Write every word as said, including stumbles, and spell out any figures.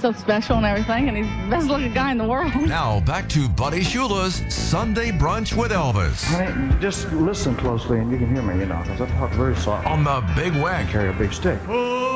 so special and everything, and he's the best looking guy in the world. Now, back to Buddy Shula's Sunday Brunch with Elvis. Honey, just listen closely and you can hear me, you know, because I talk very soft. On the Big Wag. Carry a big stick.